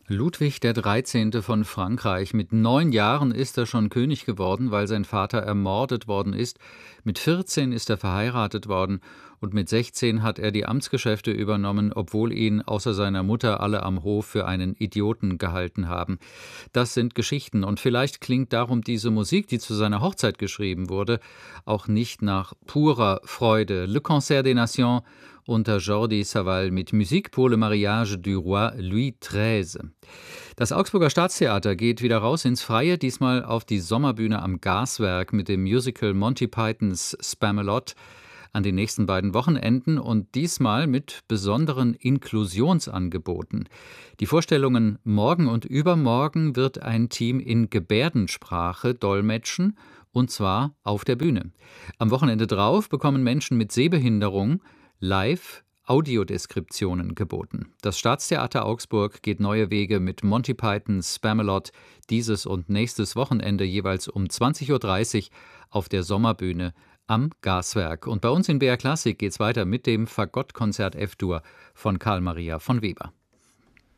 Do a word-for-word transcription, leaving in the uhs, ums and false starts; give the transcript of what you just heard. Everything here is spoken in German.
Ludwig der Dreizehnte von Frankreich. Mit neun Jahren ist er schon König geworden, weil sein Vater ermordet worden ist. Mit vierzehn ist er verheiratet worden und mit sechzehn hat er die Amtsgeschäfte übernommen, obwohl ihn außer seiner Mutter alle am Hof für einen Idioten gehalten haben. Das sind Geschichten und vielleicht klingt darum diese Musik, die zu seiner Hochzeit geschrieben wurde, auch nicht nach purer Freude. Le Concert des Nations unter Jordi Savall mit Musique pour le mariage du roi Louis treize. Das Augsburger Staatstheater geht wieder raus ins Freie, diesmal auf die Sommerbühne am Gaswerk mit dem Musical Monty Pythons Spamalot an den nächsten beiden Wochenenden und diesmal mit besonderen Inklusionsangeboten. Die Vorstellungen morgen und übermorgen wird ein Team in Gebärdensprache dolmetschen, und zwar auf der Bühne. Am Wochenende drauf bekommen Menschen mit Sehbehinderung live Audiodeskriptionen geboten. Das Staatstheater Augsburg geht neue Wege mit Monty Pythons Spamalot dieses und nächstes Wochenende jeweils um zwanzig Uhr dreißig auf der Sommerbühne am Gaswerk. Und bei uns in B R Klassik geht's weiter mit dem Fagottkonzert F-Dur von Karl Maria von Weber.